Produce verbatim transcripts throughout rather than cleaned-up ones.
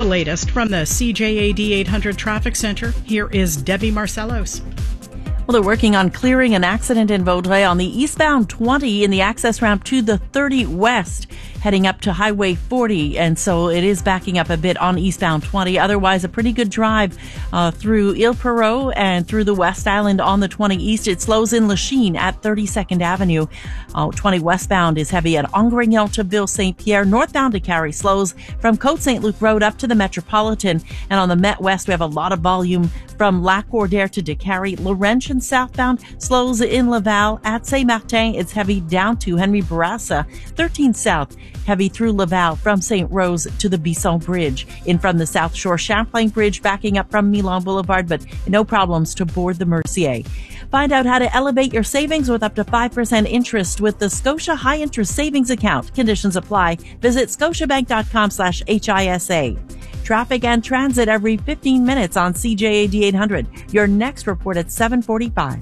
latest from the C J A D eight hundred Traffic Center. Here is Debbie Marcellos. Well, they're working on clearing an accident in Vaudreuil on the eastbound twenty in the access ramp to the thirty West, heading up to Highway forty. And so it is backing up a bit on eastbound twenty. Otherwise, a pretty good drive uh, through Ile Perrot and through the West Island on the twenty East. It slows in Lachine at thirty-second Avenue. Uh, twenty westbound is heavy at Angrignon to Ville Saint Pierre. Northbound to Carrie slows from Côte Saint Luc Road up to the Metropolitan. And on the Met West, we have a lot of volume from Lac-Cordaire to Décarie. Laurentian southbound slows in Laval. At Saint-Martin, it's heavy down to Henry Bourassa. thirteen South, heavy through Laval from Saint Rose to the Bisson Bridge. In from the South Shore, Champlain Bridge backing up from Milan Boulevard, but no problems to board the Mercier. Find out how to elevate your savings with up to five percent interest with the Scotia High Interest Savings Account. Conditions apply. Visit scotiabank.com slash HISA. Traffic and transit every fifteen minutes on C J A D eight hundred. Your next report at seven forty-five.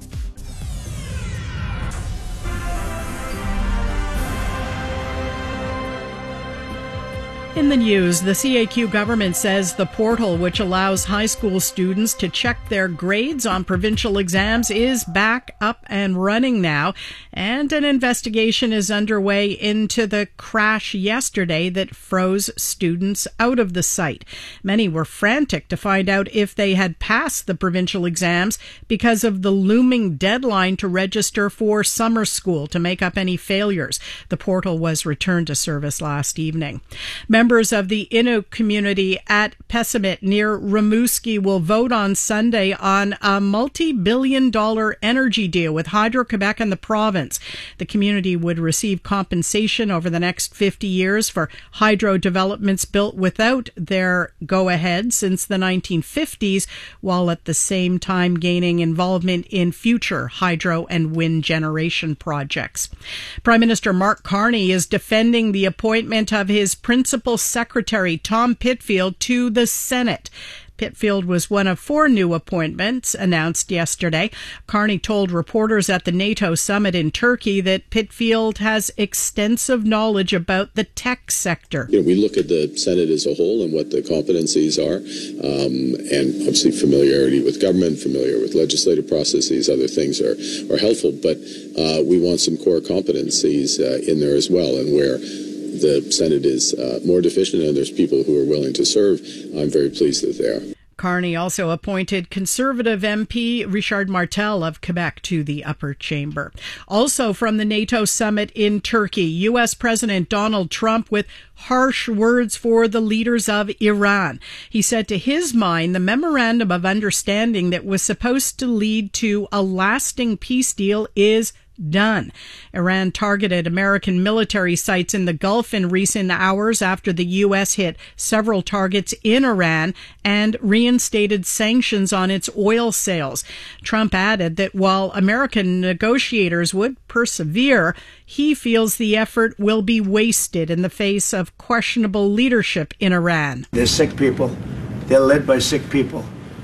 In the news, the C A Q government says the portal which allows high school students to check their grades on provincial exams is back up and running now, and an investigation is underway into the crash yesterday that froze students out of the site. Many were frantic to find out if they had passed the provincial exams because of the looming deadline to register for summer school to make up any failures. The portal was returned to service last evening. Members of the Innu community at Pessamit near Rimouski will vote on Sunday on a multi-billion dollar energy deal with Hydro-Quebec and the province. The community would receive compensation over the next fifty years for hydro developments built without their go-ahead since the nineteen fifties, while at the same time gaining involvement in future hydro and wind generation projects. Prime Minister Mark Carney is defending the appointment of his principal secretary, Tom Pitfield, to the Senate. Pitfield was one of four new appointments announced yesterday. Carney told reporters at the NATO summit in Turkey that Pitfield has extensive knowledge about the tech sector. You know, we look at the Senate as a whole and what the competencies are, um, and obviously familiarity with government, familiar with legislative processes, other things are, are helpful, but uh, we want some core competencies uh, in there as well, and where the Senate is uh, more deficient and there's people who are willing to serve, I'm very pleased that they are. Carney also appointed Conservative M P Richard Martel of Quebec to the upper chamber. Also from the NATO summit in Turkey, U S President Donald Trump with harsh words for the leaders of Iran. He said to his mind the memorandum of understanding that was supposed to lead to a lasting peace deal is done. Iran targeted American military sites in the Gulf in recent hours after the U S hit several targets in Iran and reinstated sanctions on its oil sales. Trump added that while American negotiators would persevere, he feels the effort will be wasted in the face of questionable leadership in Iran. They're sick people. They're led by sick people.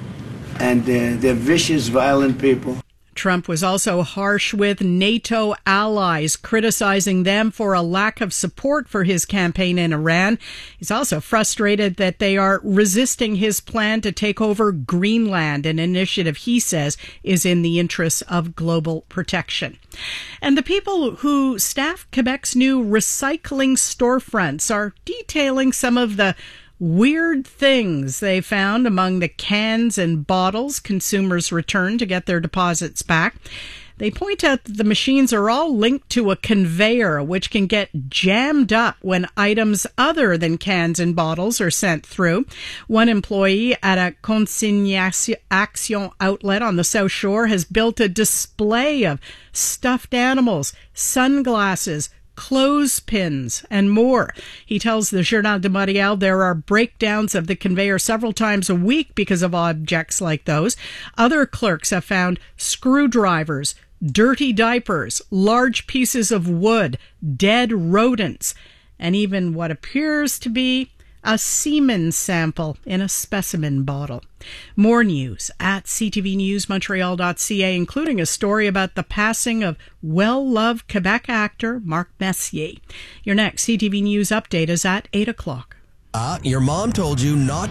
And uh, they're vicious, violent people. Trump was also harsh with NATO allies, criticizing them for a lack of support for his campaign in Iran. He's also frustrated that they are resisting his plan to take over Greenland, an initiative he says is in the interests of global protection. And the people who staff Quebec's new recycling storefronts are detailing some of the weird things they found among the cans and bottles consumers return to get their deposits back. They point out that the machines are all linked to a conveyor which can get jammed up when items other than cans and bottles are sent through. One employee at a Consignation outlet on the South Shore has built a display of stuffed animals, sunglasses, clothespins, and more. He tells the Journal de Montréal there are breakdowns of the conveyor several times a week because of objects like those. Other clerks have found screwdrivers, dirty diapers, large pieces of wood, dead rodents, and even what appears to be a semen sample in a specimen bottle. More news at c t v news montreal dot c a, including a story about the passing of well-loved Quebec actor Marc Messier. Your next C T V News update is at eight o'clock. Uh, your mom told you not